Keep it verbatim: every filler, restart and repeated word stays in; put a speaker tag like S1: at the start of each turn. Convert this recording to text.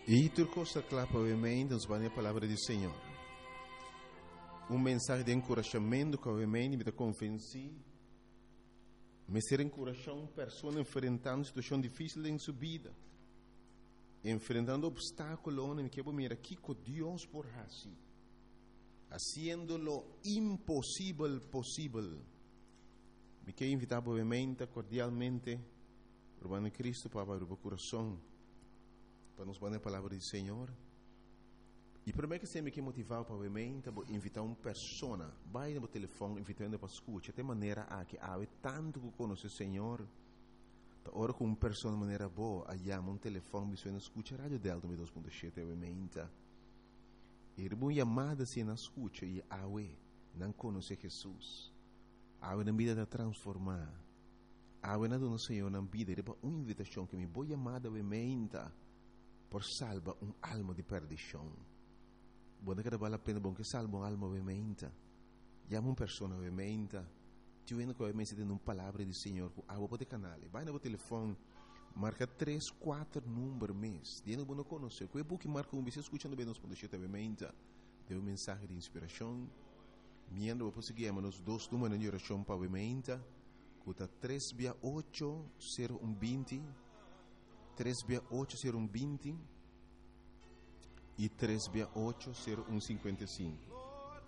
S1: E turcosa clapa obviamente nos vai a palavra do Senhor. Um mensagem de encorajamento que obviamente me convenci, me ser encorajar uma pessoa enfrentando situação difícil em sua vida, enfrentando obstáculos, onde que mira aqui com Deus por assim, haciendo lo impossível possível. Me quero invitar obviamente cordialmente Urbano Cristo para abrir o coração para nos dar a palavra do Senhor. E primeiro que sempre que motivar para obviamente invitar uma pessoa, vai no telefone invitando para escutar, de maneira a que há tanto que conhece o Senhor, ora com uma pessoa de maneira boa, aí há um telefone que escuta a rádio Delta dois ponto sete obviamente. E uma chamada se na escuta e há não conhece Jesus, há na vida de transformar, há na do Senhor na vida, é uma invitação que me vou chamada obviamente por salvar uma alma de perdição. Buona che vale la pena bom che salva un'alma ovviamente. Chiama una persona ovviamente. Ti vedo che ovviamente ti una palavra di Signore. Ah, vuoi poter canale. Vai nel telefono. Marca tre quattro numeri mes. Dieno buono conoscere. Quei buchi marca un bisogno ascoltando bene nos conoscete ovviamente. Deu un messaggio di ispirazione. Miendo dopo seguiamo nos dos numeri di orazione pa ovviamente. Cuta tre otto zero uno venti. tre otto zero uno venti. E três oito zero um cinquenta e cinco.